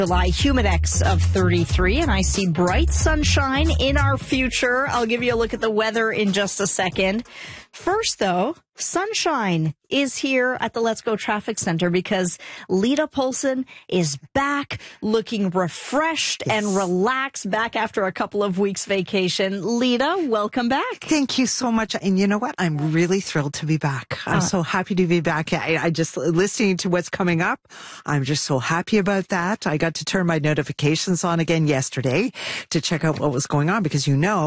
July, Humidex of 33, and I see bright sunshine in our future. I'll give you a look at the weather in just a second. First, though, sunshine is here at the Let's Go Traffic Center because Lita Polson is back looking refreshed and relaxed, back after a couple of weeks vacation. Lita, welcome back. Thank you so much. And you know what? I'm really thrilled to be back. I'm so happy to be back. I just, listening to what's coming up, I'm just so happy about that. I got to turn my notifications on again yesterday to check out what was going on because,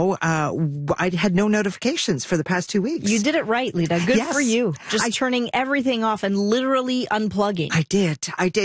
I had no notifications for the past 2 weeks. You did it right, Lita. Good for you. Just turning everything off and literally unplugging. I did.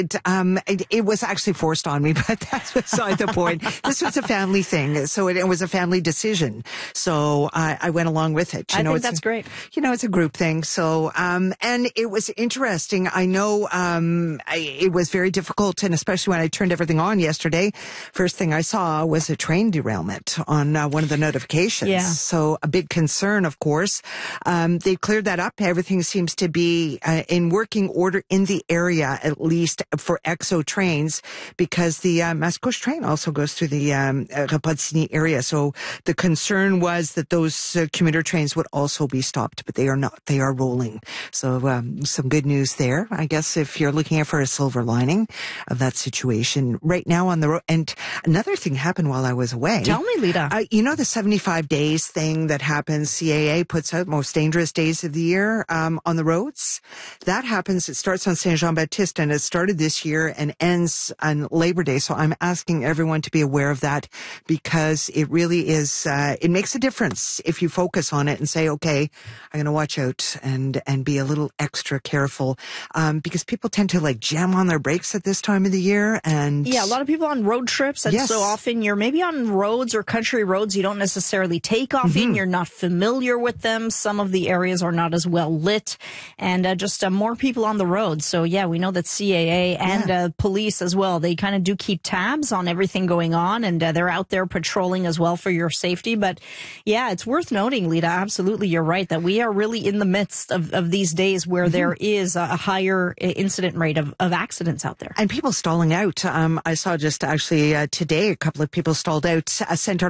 It was actually forced on me, but that's beside the point. This was a family thing. So it was a family decision. So I went along with it. I think that's great. It's a group thing. So, and it was interesting. I know, it was very difficult. And especially when I turned everything on yesterday, first thing I saw was a train derailment on one of the notifications. Yeah. So a big concern, of course. They cleared that up. Everything seems to be in working order in the area, at least for EXO trains, because the Mascouche train also goes through the Repentigny area. So the concern was that those commuter trains would also be stopped, but they are not. They are rolling. So some good news there, I guess, if you're looking for a silver lining of that situation right now on the road. And another thing happened while I was away. Tell me, Lita. The 75 days thing that happens, CAA puts out most dangerous days of the year on the roads. That happens. It starts on Saint-Jean-Baptiste, and it started this year and ends on Labor Day. So I'm asking everyone to be aware of that because it really is, it makes a difference if you focus on it and say, okay, I'm going to watch out and be a little extra careful because people tend to jam on their brakes at this time of the year. And yeah, a lot of people on road trips. And so often you're maybe on roads or country roads you don't necessarily take off in. You're not familiar with them. Some of the areas are not as well lit, and just more people on the road. So yeah, we know that CAA and police as well, they kind of do keep tabs on everything going on, and they're out there patrolling as well for your safety. But yeah, it's worth noting, Lita, absolutely, you're right, that we are really in the midst of these days where there is a higher incident rate of accidents out there. And people stalling out. I saw just actually today a couple of people stalled out. Center